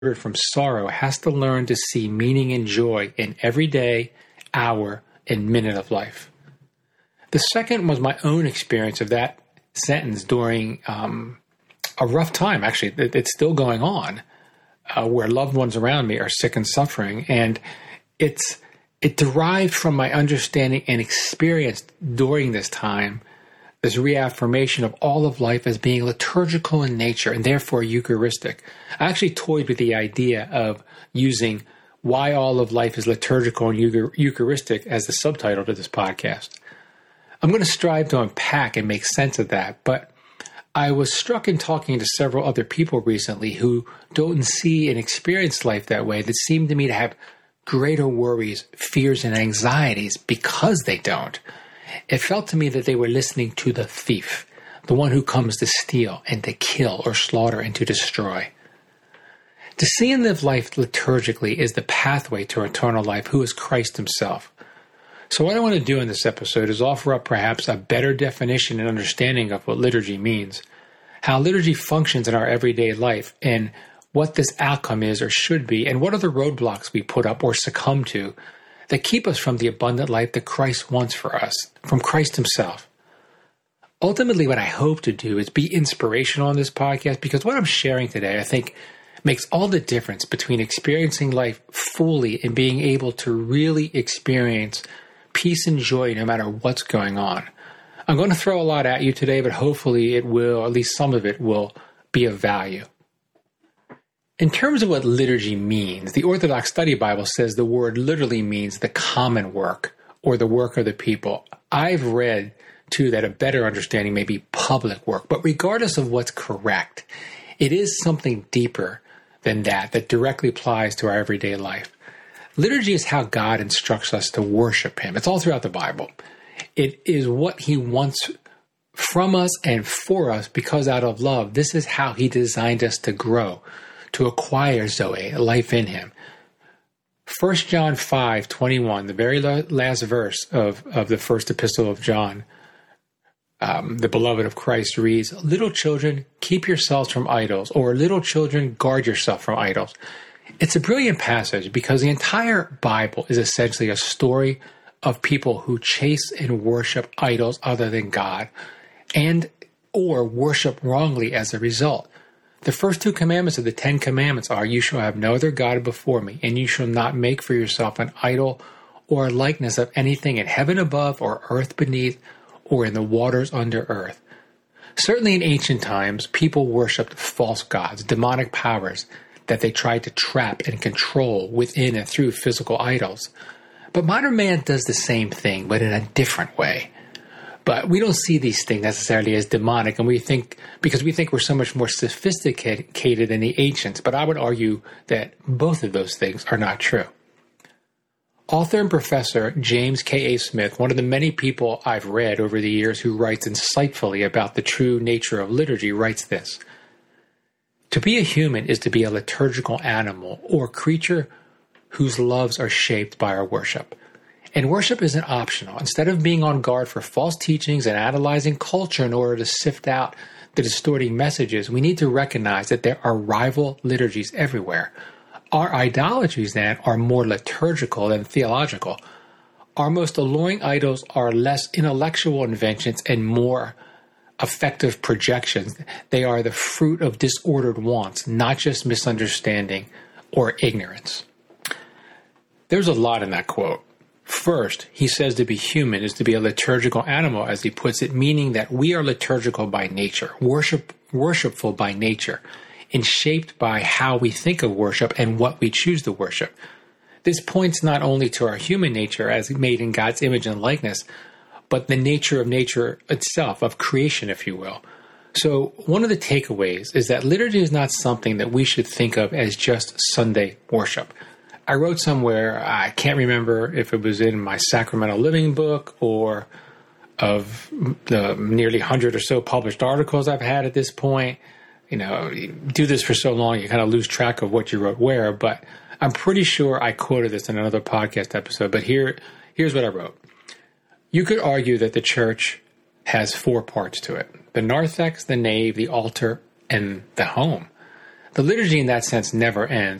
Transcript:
from sorrow has to learn to see meaning and joy in every day, hour, and minute of life. The second was my own experience of that sentence during a rough time. Actually, it's still going on, where loved ones around me are sick and suffering. And it derived from my understanding and experience during this time, this reaffirmation of all of life as being liturgical in nature and therefore Eucharistic. I actually toyed with the idea of using why all of life is liturgical and Eucharistic as the subtitle to this podcast. I'm going to strive to unpack and make sense of that, but I was struck in talking to several other people recently who don't see and experience life that way, that seem to me to have greater worries, fears, and anxieties because they don't. It felt to me that they were listening to the thief, the one who comes to steal and to kill or slaughter and to destroy. To see and live life liturgically is the pathway to eternal life, who is Christ himself. So what I want to do in this episode is offer up perhaps a better definition and understanding of what liturgy means, how liturgy functions in our everyday life, and what this outcome is or should be, and what are the roadblocks we put up or succumb to that keep us from the abundant life that Christ wants for us, from Christ himself. Ultimately, what I hope to do is be inspirational on this podcast, because what I'm sharing today, I think, makes all the difference between experiencing life fully and being able to really experience peace and joy no matter what's going on. I'm going to throw a lot at you today, but hopefully it will, at least some of it will, be of value. In terms of what liturgy means, the Orthodox Study Bible says the word literally means the common work or the work of the people. I've read, too, that a better understanding may be public work, but regardless of what's correct, it is something deeper than that directly applies to our everyday life. Liturgy is how God instructs us to worship him. It's all throughout the Bible. It is what he wants from us and for us, because out of love, this is how he designed us to grow, to acquire Zoe, life in him. 1 John 5:21, the very last verse of the first epistle of John, the beloved of Christ, reads, "Little children, keep yourselves from idols," or "Little children, guard yourself from idols." It's a brilliant passage because the entire Bible is essentially a story of people who chase and worship idols other than God, and or worship wrongly as a result. The first two commandments of the 10 Commandments are, "You shall have no other God before me, and you shall not make for yourself an idol or a likeness of anything in heaven above or earth beneath or in the waters under earth." Certainly in ancient times, people worshipped false gods, demonic powers that they tried to trap and control within and through physical idols. But modern man does the same thing, but in a different way. But we don't see these things necessarily as demonic, and we think we're so much more sophisticated than the ancients. But I would argue that both of those things are not true. Author and professor James K.A. Smith, one of the many people I've read over the years who writes insightfully about the true nature of liturgy, writes this: "To be a human is to be a liturgical animal or creature whose loves are shaped by our worship. And worship isn't optional. Instead of being on guard for false teachings and analyzing culture in order to sift out the distorting messages, we need to recognize that there are rival liturgies everywhere. Our idolatries, then, are more liturgical than theological. Our most alluring idols are less intellectual inventions and more effective projections. They are the fruit of disordered wants, not just misunderstanding or ignorance." There's a lot in that quote. First, he says to be human is to be a liturgical animal, as he puts it, meaning that we are liturgical by nature, worshipful by nature, and shaped by how we think of worship and what we choose to worship. This points not only to our human nature as made in God's image and likeness, but the nature of nature itself, of creation, if you will. So one of the takeaways is that liturgy is not something that we should think of as just Sunday worship. I wrote somewhere, I can't remember if it was in my Sacramental Living book or of the nearly 100 or so published articles I've had at this point. You do this for so long, you kind of lose track of what you wrote where, but I'm pretty sure I quoted this in another podcast episode, but here's what I wrote. You could argue that the church has 4 parts to it: the narthex, the nave, the altar, and the home. The liturgy in that sense never ends.